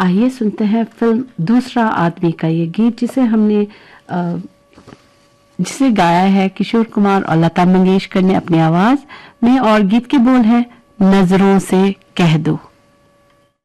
आइए सुनते हैं फिल्म दूसरा आदमी का ये गीत, जिसे गाया है किशोर कुमार और लता मंगेशकर ने अपनी आवाज में, और गीत के बोल है नजरों से कह दो।